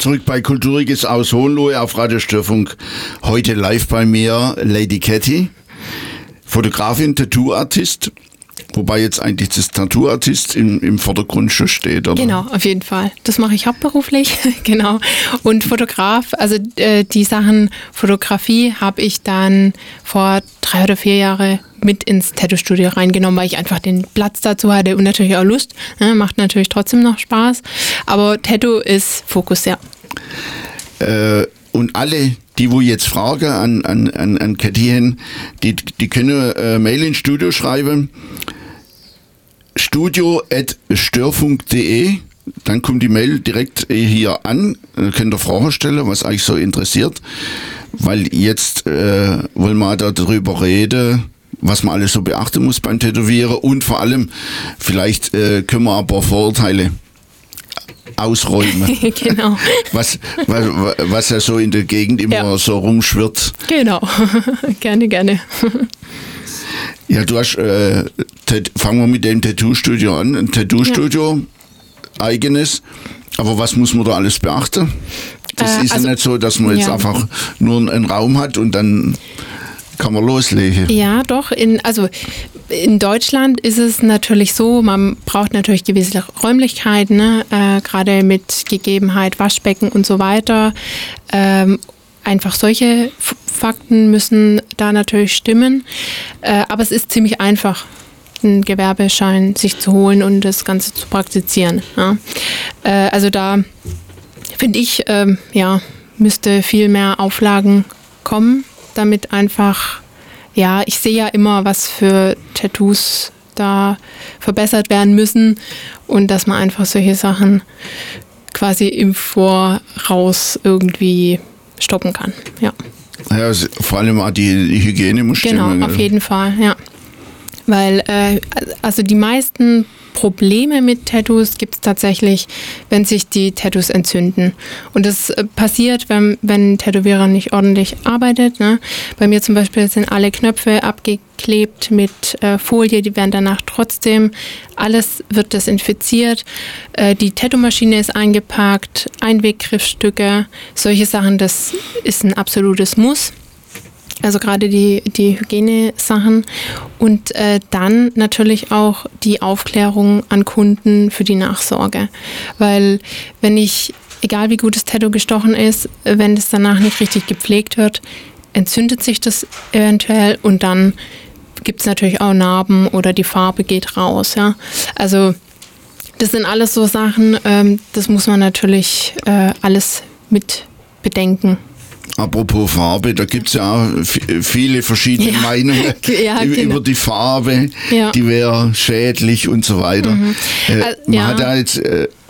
Zurück bei Kulturigis aus Hohenlohe auf Radio Störfunk. Heute live bei mir Lady Cathy, Fotografin, Tattoo-Artist. Wobei jetzt eigentlich das Tattoo-Artist im Vordergrund schon steht, oder? Genau, auf jeden Fall. Das mache ich hauptberuflich, genau. Und Fotograf, also die Sachen Fotografie habe ich dann vor 3 oder 4 Jahren mit ins Tattoo-Studio reingenommen, weil ich einfach den Platz dazu hatte und natürlich auch Lust. Ne? Macht natürlich trotzdem noch Spaß. Aber Tattoo ist Fokus, ja. Und alle, die wo jetzt Fragen an Cathy haben, die können Mail ins Studio schreiben. studio@störfunk.de. Dann kommt die Mail direkt hier an. Könnt ihr Fragen stellen, was euch so interessiert. Weil jetzt wollen wir darüber reden, was man alles so beachten muss beim Tätowieren. Und vor allem, vielleicht können wir ein paar Vorurteile ausräumen. Genau. Was ja so in der Gegend immer so rumschwirrt. Genau. Gerne. Ja, du hast, fangen wir mit dem Tattoo-Studio an. Ein Tattoo-Studio, eigenes. Aber was muss man da alles beachten? Das ist also, ja nicht so, dass man jetzt einfach nur einen Raum hat und dann kann man loslegen. Ja, doch. In Deutschland ist es natürlich so, man braucht natürlich gewisse Räumlichkeiten, ne? Gerade mit Gegebenheit, Waschbecken und so weiter. Einfach solche Fakten müssen da natürlich stimmen. Aber es ist ziemlich einfach, einen Gewerbeschein sich zu holen und das Ganze zu praktizieren. Ja? Also da finde ich, müsste viel mehr Auflagen kommen, damit einfach, ich sehe ja immer, was für Tattoos da verbessert werden müssen und dass man einfach solche Sachen quasi im Voraus irgendwie stoppen kann. Ja, vor allem auch die Hygiene muss stimmen. Genau, auf jeden Fall, ja. Weil also die meisten Probleme mit Tattoos gibt es tatsächlich, wenn sich die Tattoos entzünden. Und das passiert, wenn ein Tätowierer nicht ordentlich arbeitet. Ne? Bei mir zum Beispiel sind alle Knöpfe abgeklebt mit Folie, die werden danach trotzdem, alles wird desinfiziert. Die Tattoo-Maschine ist eingepackt, Einweggriffstücke, solche Sachen, das ist ein absolutes Muss. Also gerade die Hygienesachen und dann natürlich auch die Aufklärung an Kunden für die Nachsorge. Weil egal wie gut das Tattoo gestochen ist, wenn es danach nicht richtig gepflegt wird, entzündet sich das eventuell und dann gibt es natürlich auch Narben oder die Farbe geht raus. Ja? Also das sind alles so Sachen, das muss man natürlich alles mit bedenken. Apropos Farbe, da gibt es ja auch viele verschiedene Meinungen über die Farbe, die wäre schädlich und so weiter. Man hat da jetzt,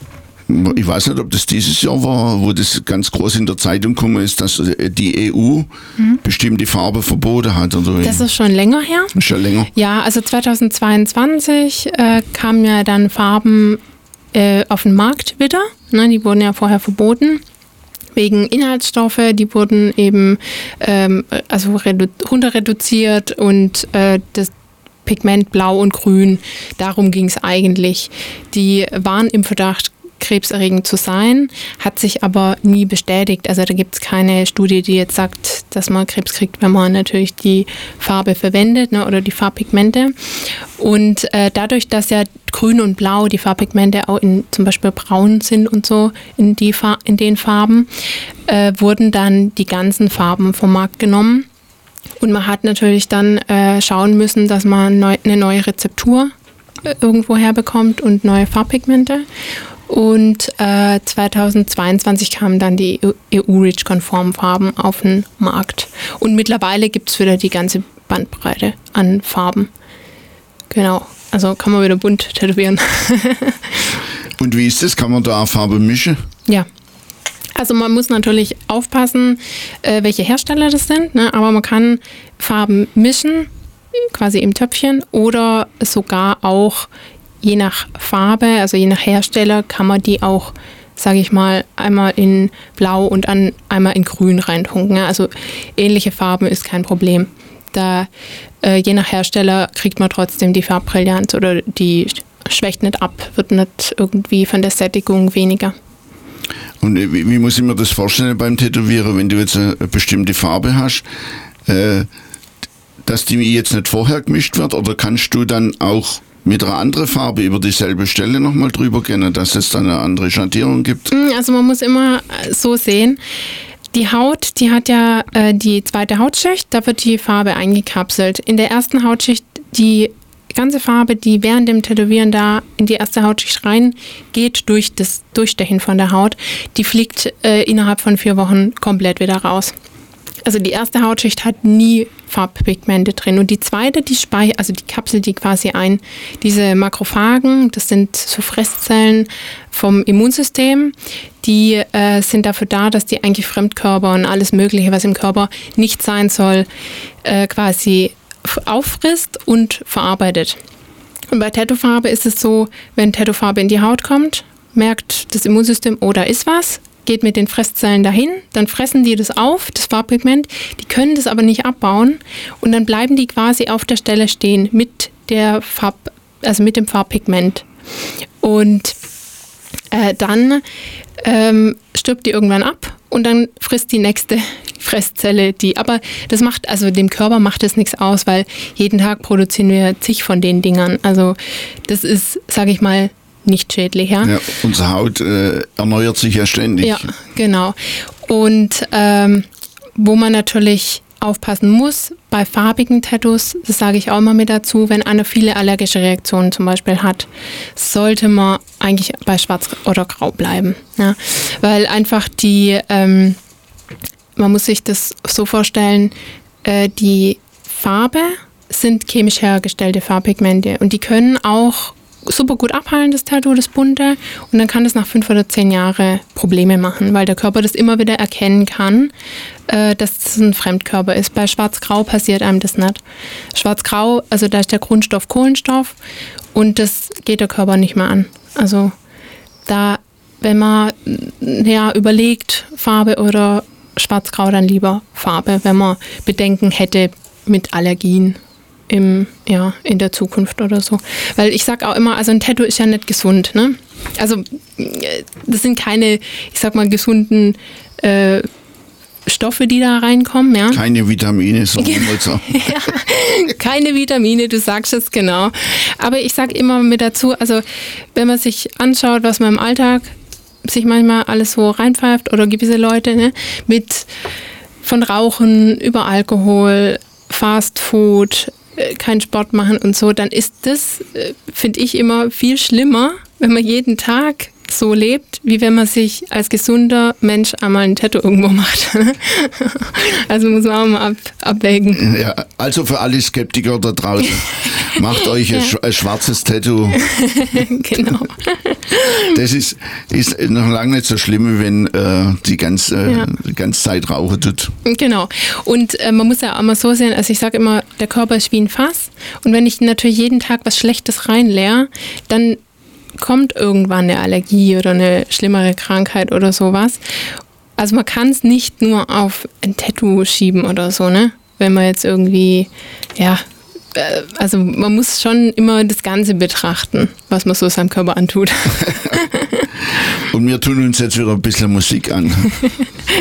ich weiß nicht, ob das dieses Jahr war, wo das ganz groß in der Zeitung gekommen ist, dass die EU bestimmte Farbe verboten hat. Oder das ist schon länger her. Schon länger? Ja, also 2022 kamen ja dann Farben auf den Markt wieder. Ne, die wurden ja vorher verboten. Wegen Inhaltsstoffe, die wurden eben runter reduziert und das Pigment Blau und Grün, darum ging es eigentlich. Die waren im Verdacht, krebserregend zu sein, hat sich aber nie bestätigt. Also da gibt es keine Studie, die jetzt sagt, dass man Krebs kriegt, wenn man natürlich die Farbe verwendet, ne, oder die Farbpigmente. Und dadurch, dass ja Grün und Blau, die Farbpigmente auch in zum Beispiel Braun sind und so, in den Farben, wurden dann die ganzen Farben vom Markt genommen. Und man hat natürlich dann schauen müssen, dass man eine neue Rezeptur irgendwo herbekommt und neue Farbpigmente. Und 2022 kamen dann die EU-REACH-konformen Farben auf den Markt. Und mittlerweile gibt es wieder die ganze Bandbreite an Farben. Genau, also kann man wieder bunt tätowieren. Und wie ist das? Kann man da Farbe mischen? Ja. Also man muss natürlich aufpassen, welche Hersteller das sind, ne? Aber man kann Farben mischen, quasi im Töpfchen, oder sogar auch je nach Farbe, also je nach Hersteller, kann man die auch, sage ich mal, einmal in Blau und einmal in Grün reintunken. Ja? Also ähnliche Farben ist kein Problem. Da je nach Hersteller kriegt man trotzdem die Farbbrillanz oder die schwächt nicht ab, wird nicht irgendwie von der Sättigung weniger. Und wie muss ich mir das vorstellen beim Tätowieren, wenn du jetzt eine bestimmte Farbe hast, dass die jetzt nicht vorher gemischt wird, oder kannst du dann auch mit einer anderen Farbe über dieselbe Stelle nochmal drüber gehen, dass es dann eine andere Schattierung gibt? Also man muss immer so sehen, die Haut, die hat ja die zweite Hautschicht, da wird die Farbe eingekapselt. In der ersten Hautschicht, die ganze Farbe, die während dem Tätowieren da in die erste Hautschicht reingeht, durch das Durchstechen von der Haut, die fliegt innerhalb von 4 Wochen komplett wieder raus. Also die erste Hautschicht hat nie Farbpigmente drin. Und die zweite, die kapselt die quasi ein. Diese Makrophagen, das sind so Fresszellen vom Immunsystem, die sind dafür da, dass die eigentlich Fremdkörper und alles Mögliche, was im Körper nicht sein soll, quasi auffrisst und verarbeitet. Und bei Tattoofarbe ist es so, wenn Tattoofarbe in die Haut kommt, merkt das Immunsystem, oh, da ist was, geht mit den Fresszellen dahin, dann fressen die das auf, das Farbpigment, die können das aber nicht abbauen und dann bleiben die quasi auf der Stelle stehen mit dem Farbpigment. Und dann stirbt die irgendwann ab und dann frisst die nächste Fresszelle die. Aber das macht, also dem Körper macht das nichts aus, weil jeden Tag produzieren wir zig von den Dingern. Also das ist, sage ich mal, nicht schädlich. Ja, unsere Haut erneuert sich ja ständig. Ja, genau. Und wo man natürlich aufpassen muss, bei farbigen Tattoos, das sage ich auch mal mit dazu, wenn einer viele allergische Reaktionen zum Beispiel hat, sollte man eigentlich bei Schwarz oder Grau bleiben. Ja? Weil einfach man muss sich das so vorstellen, die Farbe sind chemisch hergestellte Farbpigmente und die können auch super gut abheilen, das Tattoo, das Bunte, und dann kann das nach 5 oder 10 Jahren Probleme machen, weil der Körper das immer wieder erkennen kann, dass es ein Fremdkörper ist. Bei Schwarz-Grau passiert einem das nicht. Schwarz-Grau, also da ist der Grundstoff Kohlenstoff und das geht der Körper nicht mehr an. Also da, wenn man überlegt, Farbe oder Schwarz-Grau, dann lieber Farbe, wenn man Bedenken hätte mit Allergien in der Zukunft oder so. Weil ich sag auch immer, also ein Tattoo ist ja nicht gesund, ne? Also das sind keine, ich sag mal, gesunden Stoffe, die da reinkommen, ja. Keine Vitamine, so wie man sagt. Ja, keine Vitamine, du sagst es genau. Aber ich sag immer mit dazu, also wenn man sich anschaut, was man im Alltag sich manchmal alles so reinpfeift oder gewisse Leute, ne, von Rauchen über Alkohol, Fast Food, keinen Sport machen und so, dann ist das, finde ich, immer viel schlimmer, wenn man jeden Tag so lebt, wie wenn man sich als gesunder Mensch einmal ein Tattoo irgendwo macht. Also muss man auch mal abwägen. Ja, also für alle Skeptiker da draußen, macht euch ein schwarzes Tattoo. Genau. Das ist noch lange nicht so schlimm, wenn die ganze Zeit rauchen tut. Genau. Und man muss ja auch mal so sehen, also ich sage immer, der Körper ist wie ein Fass. Und wenn ich natürlich jeden Tag was Schlechtes reinleere, dann kommt irgendwann eine Allergie oder eine schlimmere Krankheit oder sowas. Also man kann es nicht nur auf ein Tattoo schieben oder so, ne? Wenn man jetzt irgendwie, also man muss schon immer das Ganze betrachten, was man so seinem Körper antut. Und wir tun uns jetzt wieder ein bisschen Musik an.